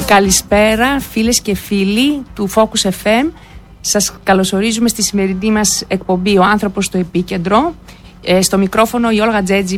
Καλησπέρα φίλες και φίλοι του Focus FM. Σας καλωσορίζουμε στη σημερινή μας εκπομπή «Ο άνθρωπος στο επίκεντρο». Στο μικρόφωνο η Όλγα Τζέτζη